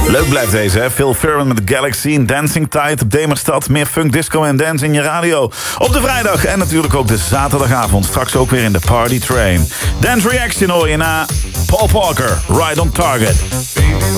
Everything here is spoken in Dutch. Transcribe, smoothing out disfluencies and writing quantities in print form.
Leuk blijft deze, hè? Phil Ferrin met Galaxy en Dancing Tide op Demerstad. Meer funk, disco en dance in je radio. Op de vrijdag en natuurlijk ook de zaterdagavond. Straks ook weer in de Party Train. Dance Reaction hoor je na Paul Parker, Right on Target.